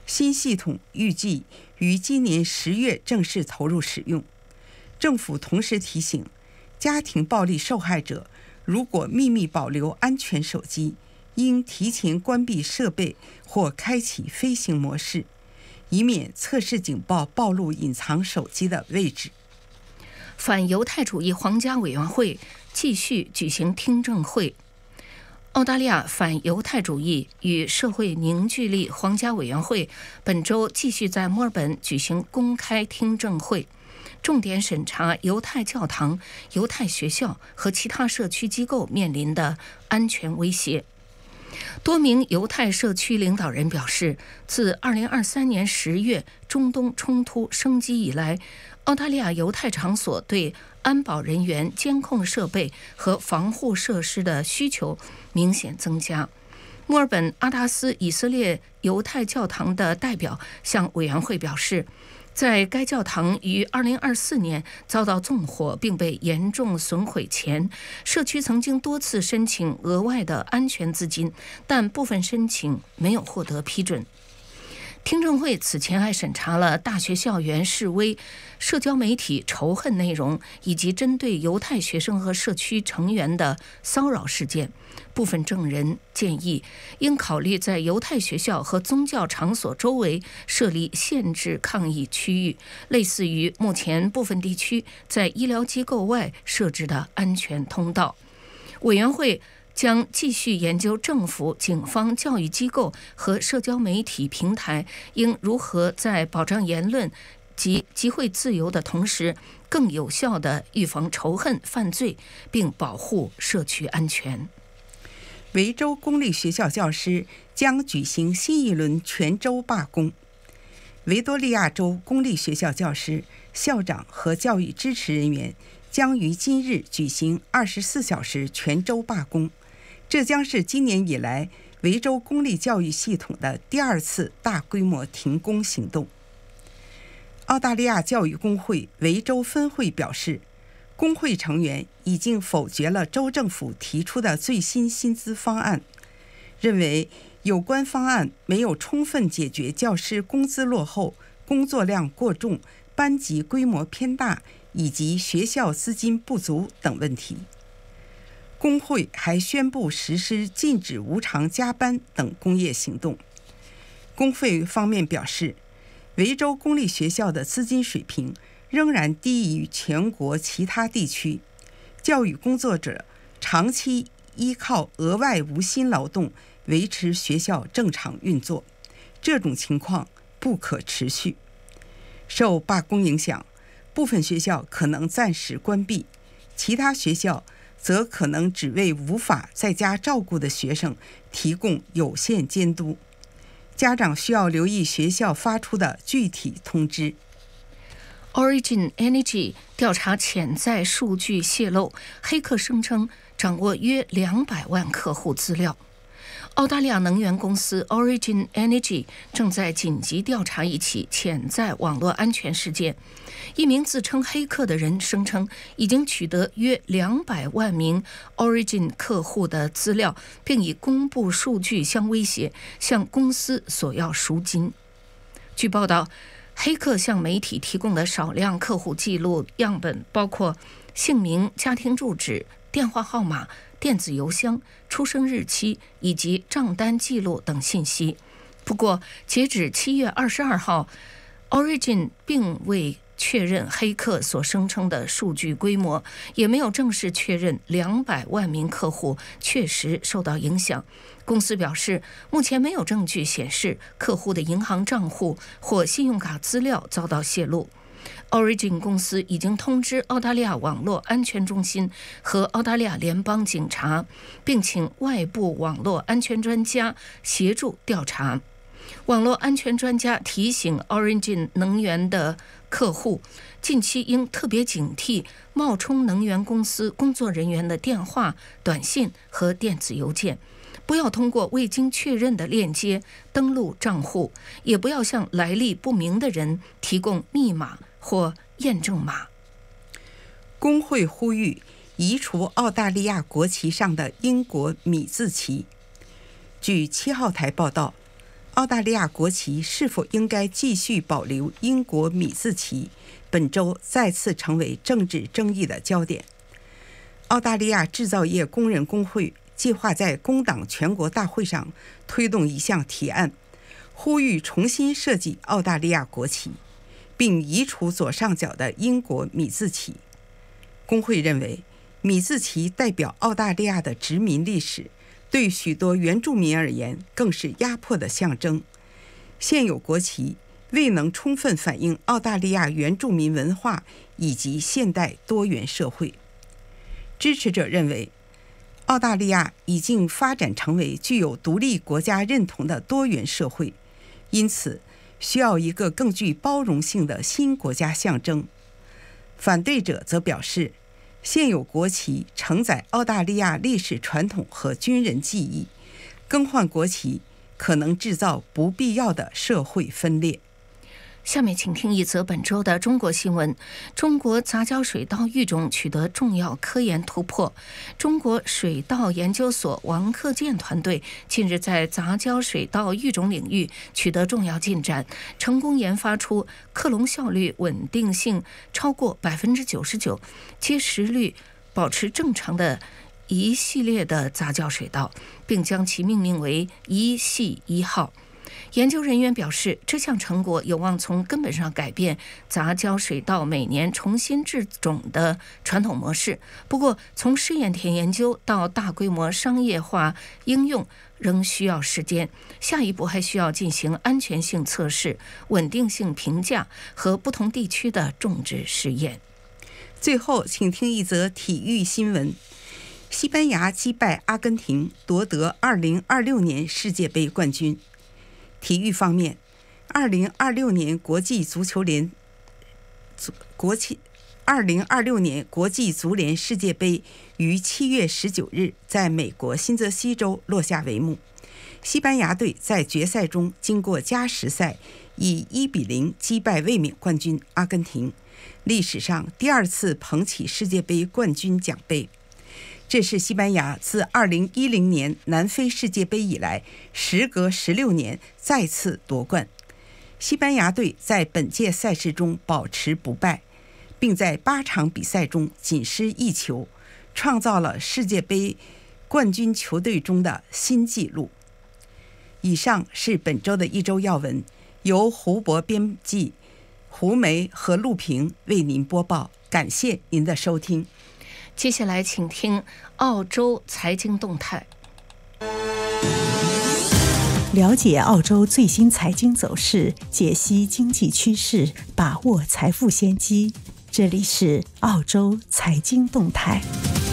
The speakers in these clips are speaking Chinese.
新系统预计于今年10月正式投入使用。政府同时提醒，家庭暴力受害者如果秘密保留安全手机，应提前关闭设备或开启飞行模式，以免测试警报暴露隐藏手机的位置。 反犹太主义皇家委员会继续举行听证会。澳大利亚反犹太主义与社会凝聚力皇家委员会本周继续在墨尔本举行公开听证会，重点审查犹太教堂、犹太学校和其他社区机构面临的安全威胁。多名犹太社区领导人表示，自2023年10月中东冲突升级以来，澳大利亚犹太场所对安保人员、监控设备和防护设施的需求明显增加。墨尔本阿达斯以色列犹太教堂的代表向委员会表示，在该教堂于2024年遭到纵火并被严重损毁前，社区曾经多次申请额外的安全资金，但部分申请没有获得批准。听证会此前还审查了大学校园示威、社交媒体仇恨内容以及针对犹太学生和社区成员的骚扰事件。部分证人建议，应考虑在犹太学校和宗教场所周围设立限制抗议区域，类似于目前部分地区在医疗机构外设置的安全通道。委员会将继续研究政府、警方、教育机构和社交媒体平台应如何在保障言论及集会自由的同时，更有效地预防仇恨犯罪，并保护社区安全。 维州公立学校教师将举行新一轮全州罢工。维多利亚州公立学校教师、校长和教育支持人员将于今日举行24小时全州罢工，这将是今年以来维州公立教育系统的第2次大规模停工行动。澳大利亚教育工会维州分会表示，工会成员已经否决了州政府提出的最新薪资方案，认为有关方案没有充分解决教师工资落后、工作量过重、班级规模偏大以及学校资金不足等问题。工会还宣布实施禁止无偿加班等工业行动。工会方面表示，维州公立学校的资金水平仍然低于全国其他地区，教育工作者长期依靠额外无薪劳动维持学校正常运作，这种情况不可持续。受罢工影响，部分学校可能暂时关闭，其他学校则可能只为无法在家照顾的学生提供有限监督。家长需要留意学校发出的具体通知。 Origin Energy 调查潜在数据泄露，黑客声称掌握约200万客户资料。澳大利亚能源公司 Origin Energy 正在紧急调查一起潜在网络安全事件。一名自称黑客的人声称，已经取得约200万名 Origin 客户的资料，并以公布数据相威胁，向公司索要赎金。据报道，黑客向媒体提供的少量客户记录样本包括姓名、家庭住址、电话号码、电子邮箱、出生日期以及账单记录等信息。不过，截止7月22号 ，Origin 并未确认黑客所声称的数据规模，也没有正式确认200万名客户确实受到影响。公司表示，目前没有证据显示客户的银行账户或信用卡资料遭到泄露。Origin 公司已经通知澳大利亚网络安全中心和澳大利亚联邦警察，并请外部网络安全专家协助调查。网络安全专家提醒 Origin 能源的客户，近期应特别警惕冒充能源公司工作人员的电话、短信和电子邮件，不要通过未经确认的链接登录账户，也不要向来历不明的人提供密码或验证码。 工会呼吁移除澳大利亚国旗上的英国米字旗。据7号台报道， 澳大利亚国旗是否应该继续保留英国米字旗，本周再次成为政治争议的焦点。澳大利亚制造业工人工会计划在工党全国大会上推动一项提案，呼吁重新设计澳大利亚国旗，并移除左上角的英国米字旗。工会认为，米字旗代表澳大利亚的殖民历史，对许多原住民而言更是压迫的象征。现有国旗未能充分反映澳大利亚原住民文化以及现代多元社会。支持者认为，澳大利亚已经发展成为具有独立国家认同的多元社会，因此需要一个更具包容性的新国家象征。反对者则表示，现有国旗承载澳大利亚历史传统和军人记忆，更换国旗可能制造不必要的社会分裂。 下面请听一则本周的中国新闻。中国杂交水稻育种取得重要科研突破。中国水稻研究所王克建团队近日在杂交水稻育种领域取得重要进展，成功研发出克隆效率稳定性超过 99%、结实率保持正常的一系列的杂交水稻，并将其命名为一系1号。研究人员表示，这项成果有望从根本上改变杂交水稻每年重新制种的传统模式。不过，从试验田研究到大规模商业化应用仍需要时间，下一步还需要进行安全性测试、稳定性评价和不同地区的种植试验。 最后，请听一则体育新闻。西班牙击败阿根廷，夺得2026年世界杯冠军。体育方面，2026年国际足联世界杯于7月19日在美国新泽西州落下帷幕。西班牙队在决赛中经过加时赛，以1-0击败卫冕冠军阿根廷，历史上第2次捧起世界杯冠军奖杯。这是西班牙自2010年南非世界杯以来，时隔16年再次夺冠。西班牙队在本届赛事中保持不败，并在8场比赛中仅失1球，创造了世界杯冠军球队中的新纪录。以上是本周的一周要闻，由胡博编辑，胡梅和陆平为您播报，感谢您的收听。 接下来请听澳洲财经动态。 了解澳洲最新财经走势，解析经济趋势，把握财富先机。这里是澳洲财经动态。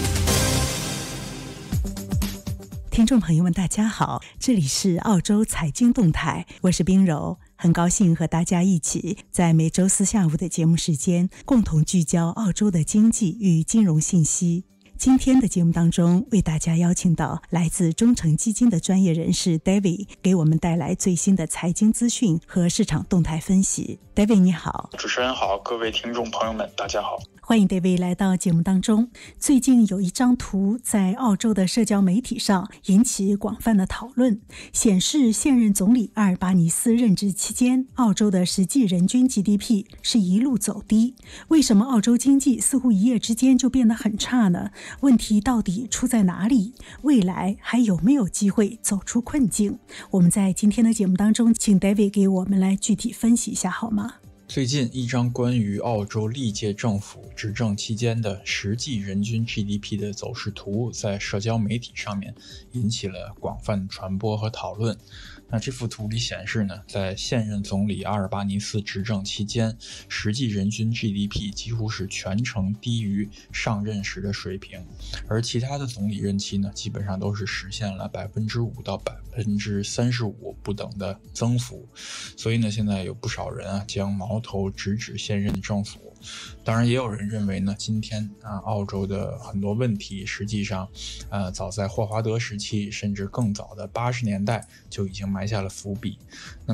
听众朋友们大家好，这里是澳洲财经动态，我是冰柔，很高兴和大家一起在每周四下午的节目时间，共同聚焦澳洲的经济与金融信息。今天的节目当中，为大家邀请到来自中诚基金的专业人士 David， 给我们带来最新的财经资讯和市场动态分析。David 你好。 主持人好，各位听众朋友们大家好。 欢迎 David 来到节目当中。最近有一张图在澳洲的社交媒体上引起广泛的讨论，显示现任总理阿尔巴尼斯任职期间，澳洲的实际人均 GDP 是一路走低。为什么澳洲经济似乎一夜之间就变得很差呢？问题到底出在哪里？未来还有没有机会走出困境？我们在今天的节目当中，请 David 给我们来具体分析一下好吗？ 最近一张关于澳洲历届政府执政期间的实际人均 GDP 的走势图在社交媒体上面引起了广泛传播和讨论。那这幅图里显示呢，在现任总理阿尔巴尼斯执政期间，实际人均 GDP 几乎是全程低于上任时的水平，而其他的总理任期呢，基本上都是实现了 5% 到 35% 不等的增幅。所以呢，现在有不少人将矛头直指现任政府。当然也有人认为呢，今天澳洲的很多问题实际上早在霍华德时期甚至更早的80年代就已经埋下了伏笔。那么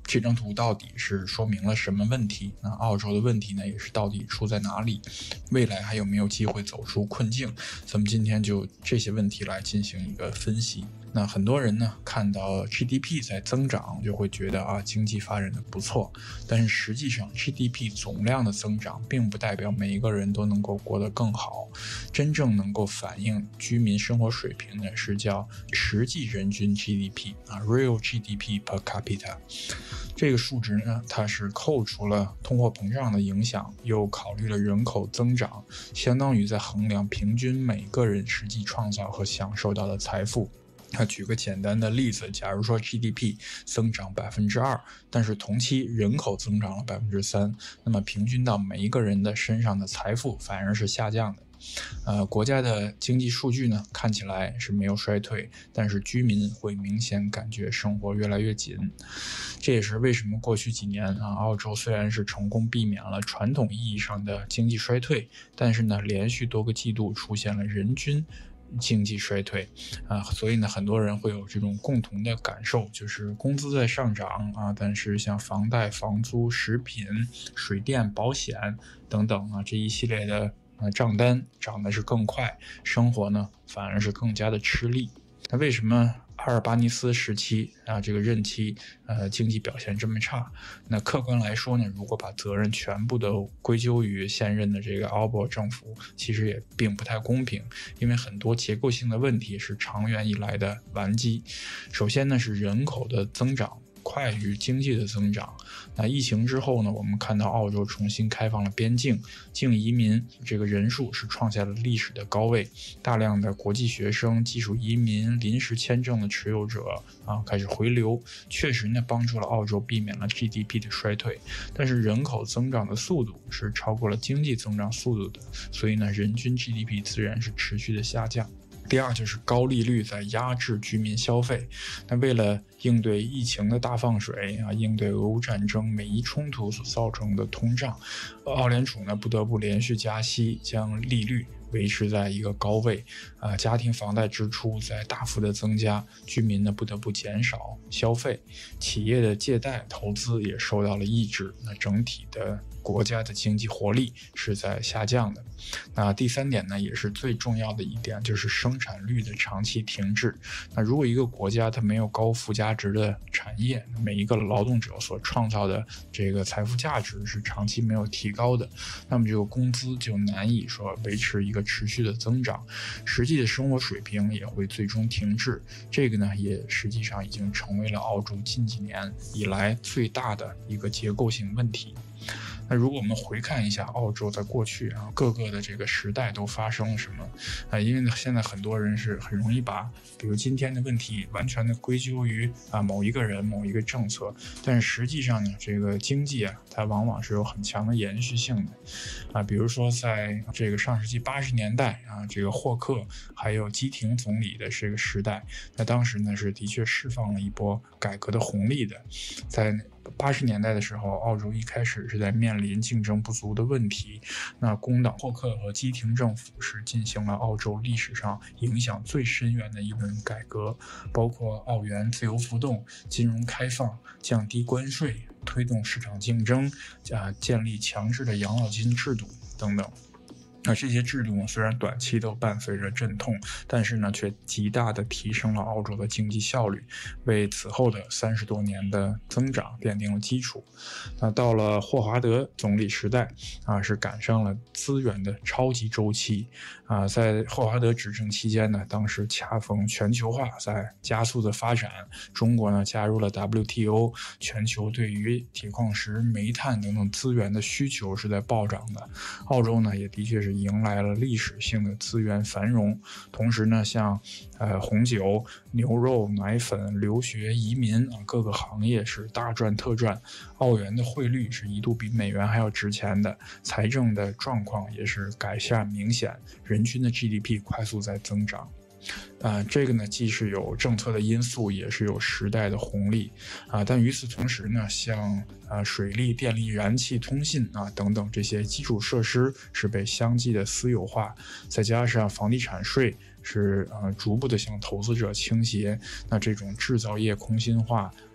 这张图到底是说明了什么问题？那澳洲的问题呢，也是到底出在哪里？未来还有没有机会走出困境？咱们今天就这些问题来进行一个分析。那很多人呢看到 GDP 在增长，就会觉得经济发展的不错，但是实际上 GDP 总量的增长并不代表每一个人都能够过得更好。真正能够反映居民生活水平的是叫实际人均 GDP Real GDP per capita。这个数值呢，它是扣除了通货膨胀的影响，又考虑了人口增长，相当于在衡量平均每个人实际创造和享受到的财富。举个简单的例子，假如说 GDP 增长 2%， 但是同期人口增长了 3%， 那么平均到每一个人的身上的财富反而是下降的。国家的经济数据呢，看起来是没有衰退，但是居民会明显感觉生活越来越紧。这也是为什么过去几年澳洲虽然是成功避免了传统意义上的经济衰退，但是呢，连续多个季度出现了人均经济衰退所以呢，很多人会有这种共同的感受，就是工资在上涨但是像房贷、房租、食品、水电、保险等等这一系列的账单涨的是更快，生活呢反而是更加的吃力。那为什么阿尔巴尼斯时期这个任期经济表现这么差？那客观来说呢，如果把责任全部都归咎于现任的这个奥博政府，其实也并不太公平，因为很多结构性的问题是长远以来的顽疾。首先呢，是人口的增长快于经济的增长。那疫情之后呢，我们看到澳洲重新开放了边境，净移民这个人数是创下了历史的高位，大量的国际学生、技术移民、临时签证的持有者开始回流，确实呢帮助了澳洲避免了 GDP 的衰退。但是人口增长的速度是超过了经济增长速度的，所以呢人均 GDP 自然是持续的下降。第二就是高利率在压制居民消费。那为了应对疫情的大放水应对俄乌战争、美伊冲突所造成的通胀，澳联储呢不得不连续加息，将利率维持在一个高位家庭房贷支出在大幅的增加，居民呢不得不减少消费，企业的借贷投资也受到了抑制，那整体的国家的经济活力是在下降的。那第三点呢，也是最重要的一点，就是生产率的长期停滞。那如果一个国家它没有高附加值的产业，每一个劳动者所创造的这个财富价值是长期没有提高的，那么这个工资就难以说维持一个持续的增长，实际的生活水平也会最终停滞。这个呢，也实际上已经成为了澳洲近几年以来最大的一个结构性问题。那如果我们回看一下澳洲在过去各个的这个时代都发生了什么因为现在很多人是很容易把比如今天的问题完全的归咎于某一个人、某一个政策，但是实际上呢，这个经济它往往是有很强的延续性的比如说在这个上世纪80年代这个霍克还有基廷总理的这个时代，那当时呢是的确释放了一波改革的红利的。在80年代的时候，澳洲一开始是在面临竞争不足的问题，那工党霍克和基廷政府是进行了澳洲历史上影响最深远的一轮改革，包括澳元自由浮动、金融开放、降低关税、推动市场竞争建立强制的养老金制度等等。那这些制度呢，虽然短期都伴随着阵痛，但是呢，却极大的提升了澳洲的经济效率，为此后的30多年的增长奠定了基础。那到了霍华德总理时代是赶上了资源的超级周期在霍华德执政期间呢，当时恰逢全球化在加速的发展，中国呢加入了 WTO， 全球对于铁矿石、煤炭等等资源的需求是在暴涨的。澳洲呢也的确是迎来了历史性的资源繁荣，同时呢，像红酒、牛肉、奶粉、留学、移民各个行业是大赚特赚。澳元的汇率是一度比美元还要值钱的，财政的状况也是改善明显，人均的 GDP 快速在增长。这个呢既是有政策的因素，也是有时代的红利但与此同时呢，像水利、电力、燃气、通信等等这些基础设施是被相继的私有化，再加上房地产税是逐步的向投资者倾斜，那这种制造业空心化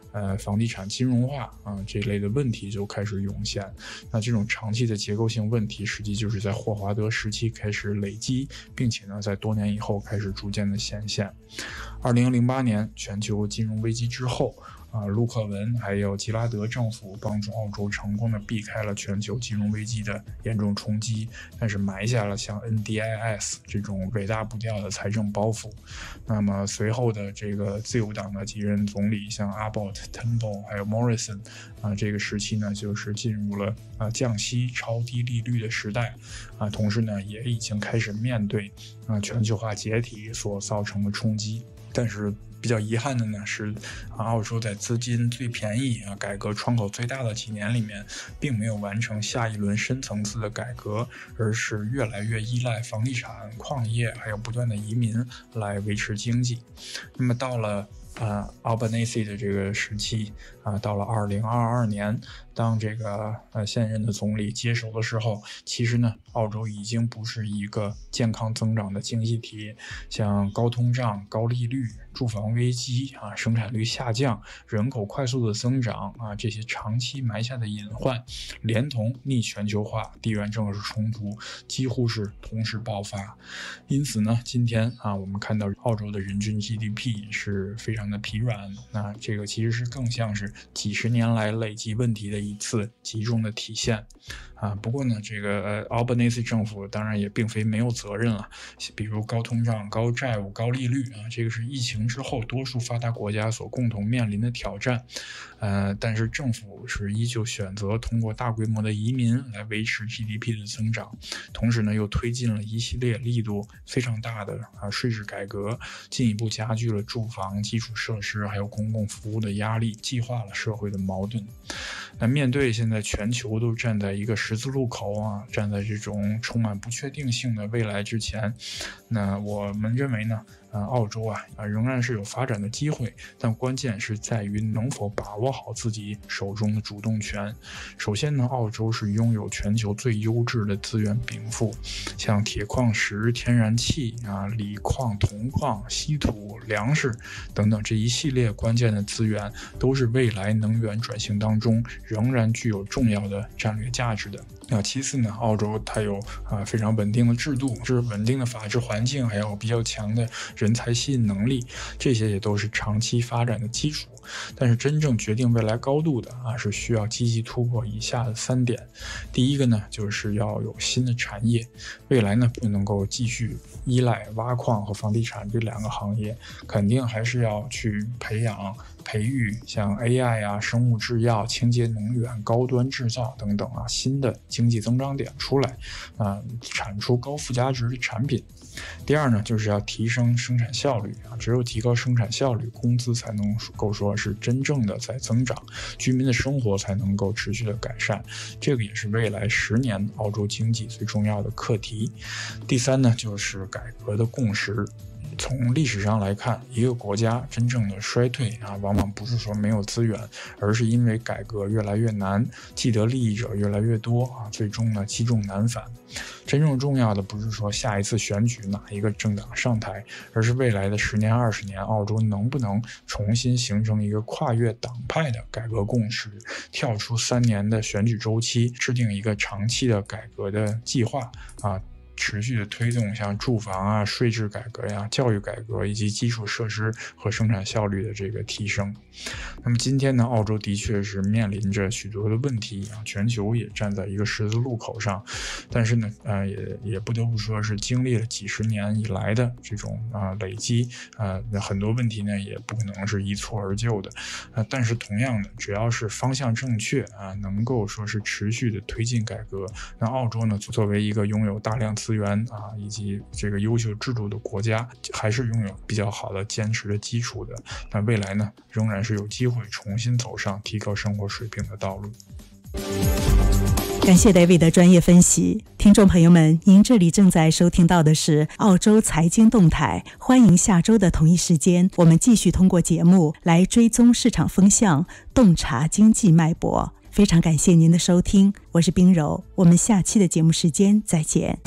房地产金融化这类的问题就开始涌现。那这种长期的结构性问题，实际就是在霍华德时期开始累积，并且呢，在多年以后开始逐渐的显现。2008年全球金融危机之后，陆克文还有吉拉德政府帮助澳洲成功的避开了全球金融危机的严重冲击，但是埋下了像 NDIS 这种伟大不掉的财政包袱。那么随后的这个自由党的几任总理，像 Abbott、Turnbull 还有 Morrison 这个时期呢，就是进入了降息超低利率的时代同时呢，也已经开始面对全球化解体所造成的冲击。但是比较遗憾的呢是，澳洲在资金最便宜改革窗口最大的几年里面，并没有完成下一轮深层次的改革，而是越来越依赖房地产、矿业还有不断的移民来维持经济。那么到了Albanese 的这个时期到了2022年，当这个现任的总理接手的时候，其实呢，澳洲已经不是一个健康增长的经济体，像高通胀、高利率、住房危机生产率下降、人口快速的增长这些长期埋下的隐患，连同逆全球化、地缘政治冲突，几乎是同时爆发。因此呢，今天我们看到澳洲的人均 GDP 是非常的疲软，那这个其实是更像是几十年来累积问题的一次集中的体现不过呢，这个Albanese 政府当然也并非没有责任了，比如高通胀、高债务、高利率这个是疫情之后多数发达国家所共同面临的挑战。但是政府是依旧选择通过大规模的移民来维持 GDP 的增长，同时呢又推进了一系列力度非常大的税制改革，进一步加剧了住房、基础设施还有公共服务的压力，激化了社会的矛盾。那面对现在全球都站在一个十字路口站在这种充满不确定性的未来之前，那我们认为呢澳洲仍然是有发展的机会，但关键是在于能否把握好自己手中的主动权。首先呢，澳洲是拥有全球最优质的资源禀赋，像铁矿石、天然气锂矿、铜矿、稀土、粮食等等这一系列关键的资源，都是未来能源转型当中仍然具有重要的战略价值的。其次呢，澳洲它有非常稳定的制度，是稳定的法治环境，还有比较强的人才吸引能力，这些也都是长期发展的基础。但是真正决定未来高度的是需要积极突破以下的3点。第一个呢，就是要有新的产业，未来呢不能够继续依赖挖矿和房地产这2个行业，肯定还是要去培育像 AI 生物制药、清洁能源、高端制造等等新的经济增长点出来产出高附加值的产品。第二呢，就是要提升生产效率只有提高生产效率，工资才能够说是真正的在增长，居民的生活才能够持续的改善，这个也是未来10年澳洲经济最重要的课题。第三呢，就是改革的共识。从历史上来看，一个国家真正的衰退往往不是说没有资源，而是因为改革越来越难，既得利益者越来越多最终呢积重难返。真正重要的不是说下一次选举哪一个政党上台，而是未来的10年、20年，澳洲能不能重新形成一个跨越党派的改革共识，跳出3年的选举周期，制定一个长期的改革的计划持续的推动像住房税制改革教育改革以及基础设施和生产效率的这个提升。那么今天呢，澳洲的确是面临着许多的问题全球也站在一个十字路口上，但是呢也不得不说是经历了几十年以来的这种累积很多问题呢也不可能是一蹴而就的但是同样的，只要是方向正确能够说是持续的推进改革，那澳洲呢作为一个拥有大量资源以及这个优秀制度的国家，还是拥有比较好的坚实的基础的。那未来呢，仍然是有机会重新走上提高生活水平的道路。 感谢 David 的专业分析。听众朋友们，您这里正在收听到的是澳洲财经动态，欢迎下周的同一时间，我们继续通过节目来追踪市场风向，洞察经济脉搏。非常感谢您的收听，我是冰柔，我们下期的节目时间再见。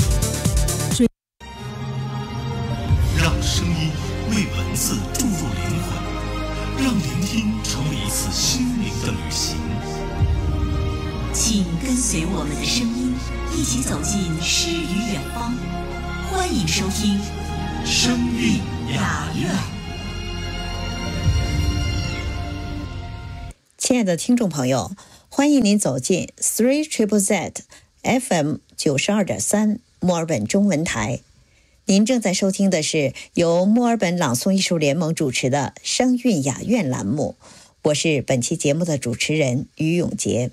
让声音为文字注入灵魂，让聆听成为一次请跟随我们的声音，一起走进诗与远方。欢迎收听《声韵雅苑》。 亲爱的听众朋友，欢迎您走进 3ZZZ FM 92.3墨尔本中文台。您正在收听的是由墨尔本朗诵艺术联盟主持的声韵雅苑栏目，我是本期节目的主持人于永杰。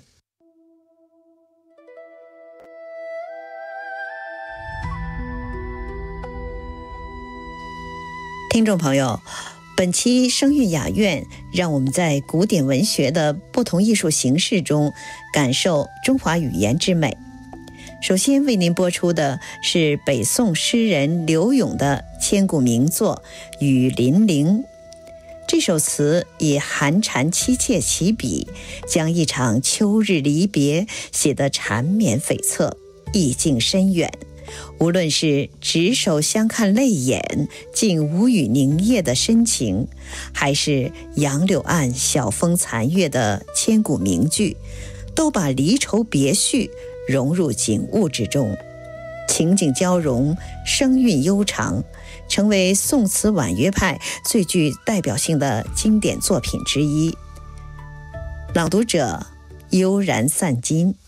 听众朋友，本期声韵雅苑让我们在古典文学的不同艺术形式中感受中华语言之美。首先为您播出的是北宋诗人柳永的千古名作《雨霖铃》。这首词以寒蝉凄切起笔，将一场秋日离别写得缠绵悱恻，意境深远。无论是执手相看泪眼，竟无语凝噎的深情，还是杨柳岸晓风残月的千古名句，都把离愁别绪融入景物之中，情景交融，声韵悠长，成为宋词婉约派最具代表性的经典作品之一。朗读者悠然散金。